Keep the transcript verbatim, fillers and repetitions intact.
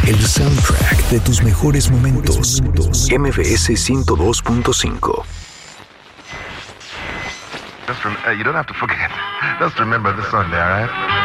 el soundtrack de tus mejores momentos. M B S ciento dos punto cinco. Just rem- uh, you don't have to forget. Just remember this Sunday, all right?